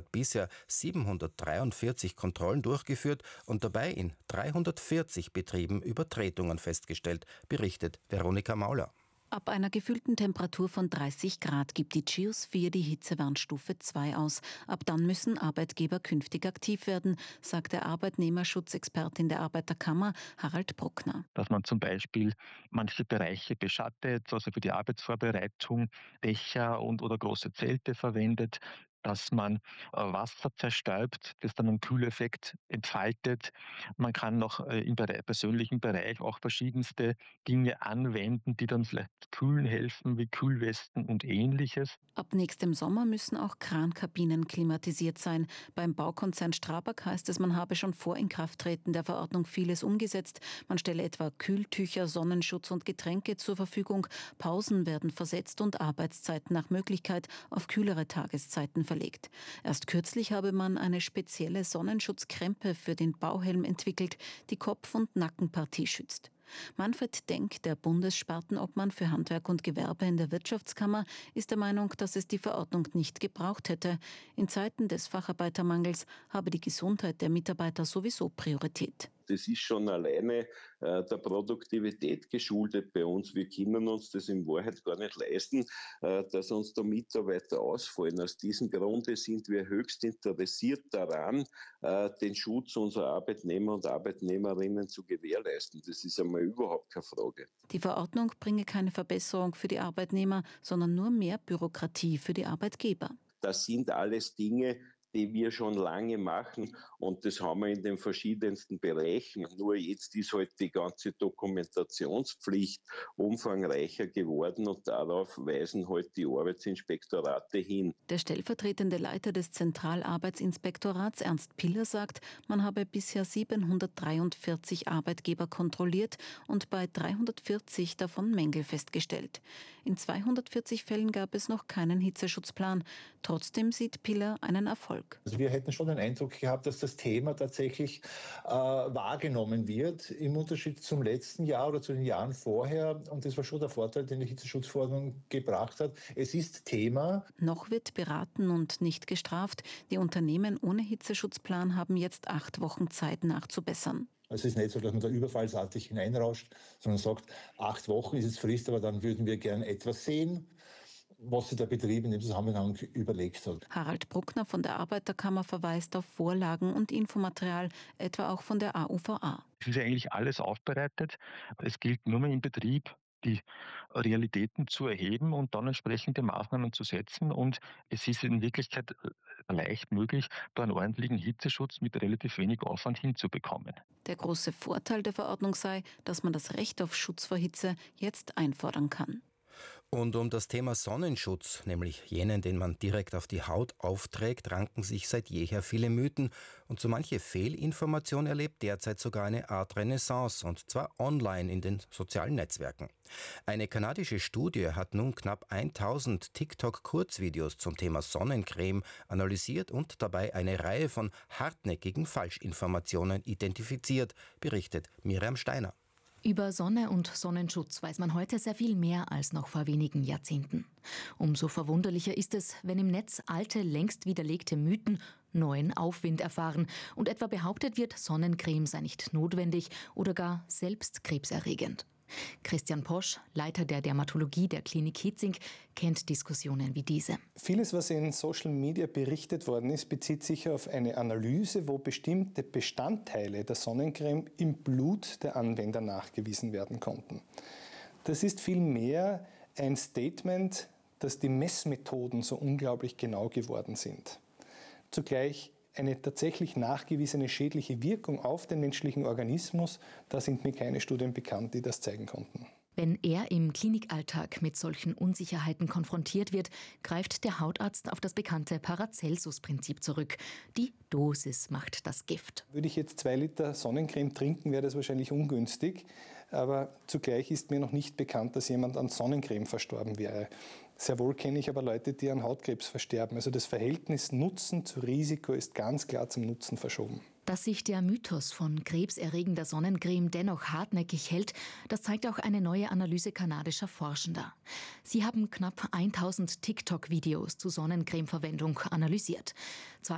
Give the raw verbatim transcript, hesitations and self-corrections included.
hat bisher siebenhundertdreiundvierzig Kontrollen durchgeführt und dabei in dreihundertvierzig Betrieben Übertretungen festgestellt, berichtet Veronika Mauler. Ab einer gefühlten Temperatur von dreißig Grad gibt die GEOS vier die Hitzewarnstufe zwei aus. Ab dann müssen Arbeitgeber künftig aktiv werden, sagt der Arbeitnehmerschutzexpertin der Arbeiterkammer Harald Bruckner. Dass man zum Beispiel manche Bereiche beschattet, also für die Arbeitsvorbereitung Dächer und oder große Zelte verwendet, dass man Wasser zerstäubt, das dann einen Kühleffekt entfaltet. Man kann noch im persönlichen Bereich auch verschiedenste Dinge anwenden, die dann vielleicht kühlen helfen, wie Kühlwesten und Ähnliches. Ab nächstem Sommer müssen auch Krankabinen klimatisiert sein. Beim Baukonzern Strabag heißt es, man habe schon vor Inkrafttreten der Verordnung vieles umgesetzt. Man stelle etwa Kühltücher, Sonnenschutz und Getränke zur Verfügung. Pausen werden versetzt und Arbeitszeiten nach Möglichkeit auf kühlere Tageszeiten verlegt. Erst kürzlich habe man eine spezielle Sonnenschutzkrempe für den Bauhelm entwickelt, die Kopf- und Nackenpartie schützt. Manfred Denk, der Bundesspartenobmann für Handwerk und Gewerbe in der Wirtschaftskammer, ist der Meinung, dass es die Verordnung nicht gebraucht hätte. In Zeiten des Facharbeitermangels habe die Gesundheit der Mitarbeiter sowieso Priorität. Das ist schon alleine äh, der Produktivität geschuldet bei uns. Wir können uns das in Wahrheit gar nicht leisten, äh, dass uns da Mitarbeiter ausfallen. Aus diesem Grunde sind wir höchst interessiert daran, äh, den Schutz unserer Arbeitnehmer und Arbeitnehmerinnen zu gewährleisten. Das ist einmal überhaupt keine Frage. Die Verordnung bringe keine Verbesserung für die Arbeitnehmer, sondern nur mehr Bürokratie für die Arbeitgeber. Das sind alles Dinge, die wir schon lange machen, und das haben wir in den verschiedensten Bereichen. Nur jetzt ist halt die ganze Dokumentationspflicht umfangreicher geworden und darauf weisen halt die Arbeitsinspektorate hin. Der stellvertretende Leiter des Zentralarbeitsinspektorats Ernst Piller sagt, man habe bisher siebenhundertdreiundvierzig Arbeitgeber kontrolliert und bei dreihundertvierzig davon Mängel festgestellt. In zweihundertvierzig Fällen gab es noch keinen Hitzeschutzplan. Trotzdem sieht Piller einen Erfolg. Also wir hätten schon den Eindruck gehabt, dass das Thema tatsächlich äh, wahrgenommen wird, im Unterschied zum letzten Jahr oder zu den Jahren vorher. Und das war schon der Vorteil, den die Hitzeschutzverordnung gebracht hat. Es ist Thema. Noch wird beraten und nicht gestraft. Die Unternehmen ohne Hitzeschutzplan haben jetzt acht Wochen Zeit nachzubessern. Also es ist nicht so, dass man da überfallsartig hineinrauscht, sondern sagt, acht Wochen ist jetzt Frist, aber dann würden wir gern etwas sehen, was sich der Betrieb in dem Zusammenhang überlegt hat. Harald Bruckner von der Arbeiterkammer verweist auf Vorlagen und Infomaterial, etwa auch von der A U V A. Es ist ja eigentlich alles aufbereitet. Es gilt nur mehr im Betrieb, die Realitäten zu erheben und dann entsprechende Maßnahmen zu setzen. Und es ist in Wirklichkeit leicht möglich, da einen ordentlichen Hitzeschutz mit relativ wenig Aufwand hinzubekommen. Der große Vorteil der Verordnung sei, dass man das Recht auf Schutz vor Hitze jetzt einfordern kann. Und um das Thema Sonnenschutz, nämlich jenen, den man direkt auf die Haut aufträgt, ranken sich seit jeher viele Mythen. Und so manche Fehlinformation erlebt derzeit sogar eine Art Renaissance, und zwar online in den sozialen Netzwerken. Eine kanadische Studie hat nun knapp tausend TikTok-Kurzvideos zum Thema Sonnencreme analysiert und dabei eine Reihe von hartnäckigen Falschinformationen identifiziert, berichtet Miriam Steiner. Über Sonne und Sonnenschutz weiß man heute sehr viel mehr als noch vor wenigen Jahrzehnten. Umso verwunderlicher ist es, wenn im Netz alte, längst widerlegte Mythen neuen Aufwind erfahren und etwa behauptet wird, Sonnencreme sei nicht notwendig oder gar selbst krebserregend. Christian Posch, Leiter der Dermatologie der Klinik Hitzing, kennt Diskussionen wie diese. Vieles, was in Social Media berichtet worden ist, bezieht sich auf eine Analyse, wo bestimmte Bestandteile der Sonnencreme im Blut der Anwender nachgewiesen werden konnten. Das ist vielmehr ein Statement, dass die Messmethoden so unglaublich genau geworden sind. Zugleich eine tatsächlich nachgewiesene schädliche Wirkung auf den menschlichen Organismus, da sind mir keine Studien bekannt, die das zeigen konnten. Wenn er im Klinikalltag mit solchen Unsicherheiten konfrontiert wird, greift der Hautarzt auf das bekannte Paracelsus-Prinzip zurück. Die Dosis macht das Gift. Würde ich jetzt zwei Liter Sonnencreme trinken, wäre das wahrscheinlich ungünstig. Aber zugleich ist mir noch nicht bekannt, dass jemand an Sonnencreme verstorben wäre. Sehr wohl kenne ich aber Leute, die an Hautkrebs versterben. Also das Verhältnis Nutzen zu Risiko ist ganz klar zum Nutzen verschoben. Dass sich der Mythos von krebserregender Sonnencreme dennoch hartnäckig hält, das zeigt auch eine neue Analyse kanadischer Forschender. Sie haben knapp tausend TikTok-Videos zu Sonnencremeverwendung analysiert. Zwar